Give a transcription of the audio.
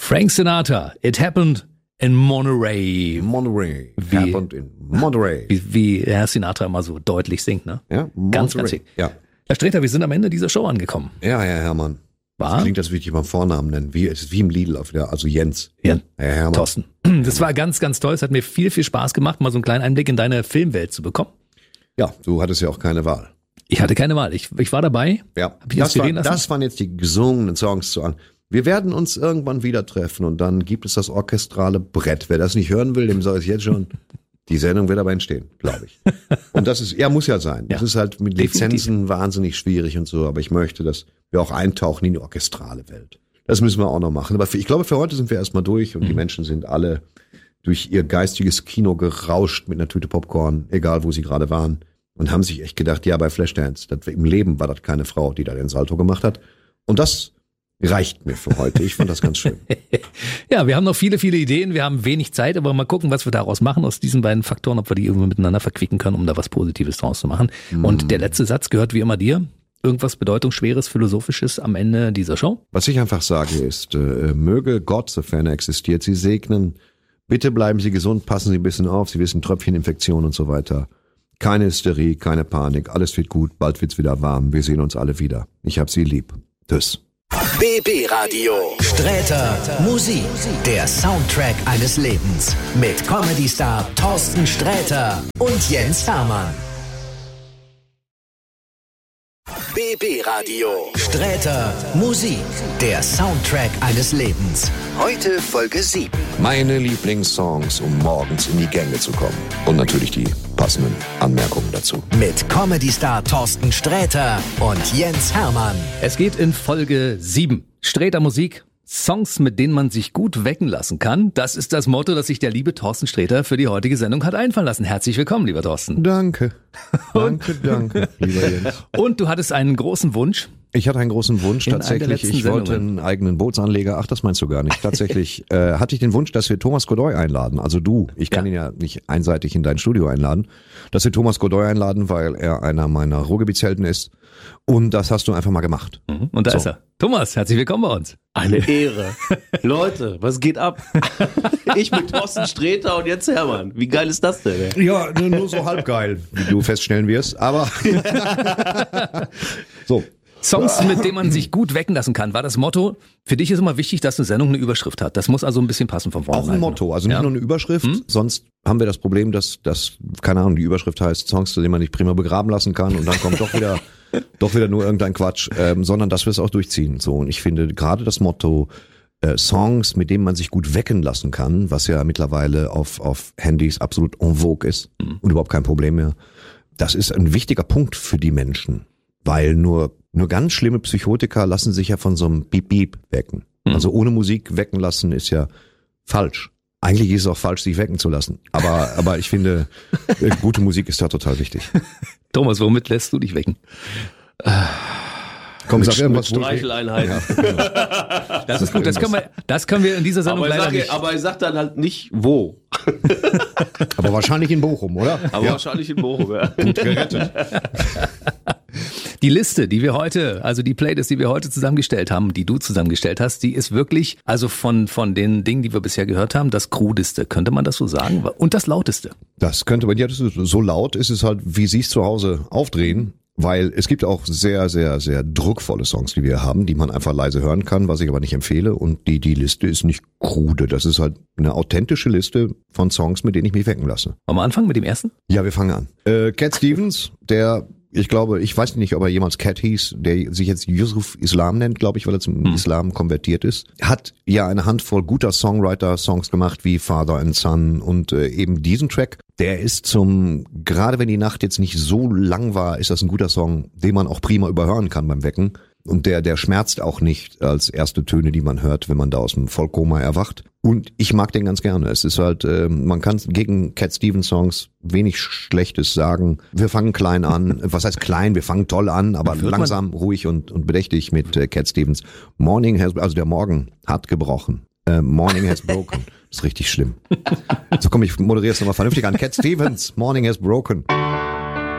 Frank Sinatra, It Happened in Monterey. Monterey. Happened in Monterey. Wie Herr Sinatra immer so deutlich singt, ne? Ja, Ganz Monterey. schick. Ja. Herr Sträter, wir sind am Ende dieser Show angekommen. Ja, Herr Hermann. War? Das klingt, als würde ich beim Vornamen nennen. Es ist wie im Lidl auf wieder, also Jens. Ja. Herr Hermann. Thorsten. Das war ganz, ganz toll. Es hat mir viel, viel Spaß gemacht, mal so einen kleinen Einblick in deine Filmwelt zu bekommen. Ja, du hattest ja auch keine Wahl. Ich hatte keine Wahl. Ich war dabei. Ja, Hab ich inspirieren lassen? das waren jetzt die gesungenen Songs zu an. Wir werden uns irgendwann wieder treffen und dann gibt es das orchestrale Brett. Wer das nicht hören will, dem sage ich jetzt schon, die Sendung wird aber entstehen, glaube ich. Und das ist, muss ja sein. Das ist halt mit Lizenzen wahnsinnig schwierig und so, aber ich möchte, dass wir auch eintauchen in die orchestrale Welt. Das müssen wir auch noch machen. Aber ich glaube, für heute sind wir erstmal durch und die Menschen sind alle durch ihr geistiges Kino gerauscht mit einer Tüte Popcorn, egal wo sie gerade waren, und haben sich echt gedacht, ja, bei Flashdance, im Leben war das keine Frau, die da den Salto gemacht hat. Und das reicht mir für heute. Ich fand das ganz schön. Ja, wir haben noch viele, viele Ideen. Wir haben wenig Zeit, aber mal gucken, was wir daraus machen aus diesen beiden Faktoren, ob wir die irgendwie miteinander verquicken können, um da was Positives draus zu machen. Und der letzte Satz gehört wie immer dir. Irgendwas Bedeutungsschweres, Philosophisches am Ende dieser Show? Was ich einfach sage ist, möge Gott, sofern er existiert, Sie segnen. Bitte bleiben Sie gesund, passen Sie ein bisschen auf. Sie wissen, Tröpfcheninfektion und so weiter. Keine Hysterie, keine Panik. Alles wird gut, bald wird's wieder warm. Wir sehen uns alle wieder. Ich hab Sie lieb. Tschüss. BB Radio. Sträter Musik. Der Soundtrack eines Lebens. Mit Comedy-Star Thorsten Sträter und Jens Hermann. BB Radio. Sträter Musik. Der Soundtrack eines Lebens. Heute Folge 7. Meine Lieblingssongs, um morgens in die Gänge zu kommen. Und natürlich die passenden Anmerkungen dazu. Mit Comedy-Star Thorsten Sträter und Jens Hermann. Es geht in Folge 7. Sträter Musik. Songs, mit denen man sich gut wecken lassen kann. Das ist das Motto, das sich der liebe Thorsten Sträter für die heutige Sendung hat einfallen lassen. Herzlich willkommen, lieber Thorsten. Danke, lieber Jens. Und du hattest einen großen Wunsch. Ich hatte einen großen Wunsch, In einer der tatsächlich. letzten Ich wollte Sendungen. einen eigenen Bootsanleger. Ach, das meinst du gar nicht. Tatsächlich hatte ich den Wunsch, dass wir Thomas Godoy einladen. Also du. Ich kann ihn ja nicht einseitig in dein Studio einladen. Dass wir Thomas Godoy einladen, weil er einer meiner Ruhrgebietshelden ist. Und das hast du einfach mal gemacht. Und da ist er. Thomas, herzlich willkommen bei uns. Eine Ehre. Leute, was geht ab? Ich mit Thorsten Sträter und Jens Hermann. Wie geil ist das denn? Ey? Ja, nur so halb geil, wie du feststellen wirst. Aber so. Songs, mit denen man sich gut wecken lassen kann, war das Motto. Für dich ist immer wichtig, dass eine Sendung eine Überschrift hat. Das muss also ein bisschen passen von vornherein. Auch ein Motto, also nicht nur eine Überschrift, sonst haben wir das Problem, dass keine Ahnung, die Überschrift heißt Songs, zu denen man nicht prima begraben lassen kann und dann kommt doch wieder nur irgendein Quatsch, sondern dass wir es auch durchziehen. So, und ich finde gerade das Motto Songs, mit denen man sich gut wecken lassen kann, was ja mittlerweile auf Handys absolut en vogue ist und überhaupt kein Problem mehr, das ist ein wichtiger Punkt für die Menschen, weil nur ganz schlimme Psychotiker lassen sich ja von so einem Beep-Beep wecken. Also ohne Musik wecken lassen ist ja falsch. Eigentlich ist es auch falsch, sich wecken zu lassen. Aber ich finde, gute Musik ist da total wichtig. Thomas, womit lässt du dich wecken? Komm, sag irgendwas. Streicheleinheiten. Das ist gut, das können wir in dieser Sendung leider nicht. Aber ich sag dann halt nicht wo. Aber wahrscheinlich in Bochum, oder? Aber wahrscheinlich in Bochum, ja. Gut gerettet. Die Liste, die wir heute, also die Playlist, die wir heute zusammengestellt haben, die du zusammengestellt hast, die ist wirklich, also von den Dingen, die wir bisher gehört haben, das krudeste, könnte man das so sagen? Und das lauteste. Das könnte man, ja, das ist so laut ist es halt, wie sie es zu Hause aufdrehen. Weil es gibt auch sehr, sehr, sehr druckvolle Songs, die wir haben, die man einfach leise hören kann, was ich aber nicht empfehle. Und die Liste ist nicht krude. Das ist halt eine authentische Liste von Songs, mit denen ich mich wecken lasse. Wollen wir anfangen mit dem ersten? Ja, wir fangen an. Cat Stevens, der, ich weiß nicht, ob er jemals Cat hieß, der sich jetzt Yusuf Islam nennt, glaube ich, weil er zum Islam konvertiert ist, hat ja eine Handvoll guter Songwriter-Songs gemacht, wie Father and Son und eben diesen Track. Der ist gerade wenn die Nacht jetzt nicht so lang war, ist das ein guter Song, den man auch prima überhören kann beim Wecken. Und der schmerzt auch nicht als erste Töne, die man hört, wenn man da aus dem Vollkoma erwacht. Und ich mag den ganz gerne. Es ist halt, man kann gegen Cat Stevens Songs wenig Schlechtes sagen. Wir fangen klein an. Was heißt klein? Wir fangen toll an, aber langsam, ruhig und bedächtig mit Cat Stevens. Also der Morgen hat gebrochen. Morning has broken. Das ist richtig schlimm. So komm, ich moderiere es nochmal vernünftig an. Cat Stevens, Morning has broken.